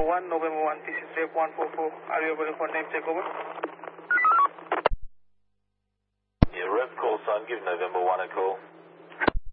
1, November 1, this is Rep 144. Are you able for name check over? Yeah, Rep call sign, give November 1 a call.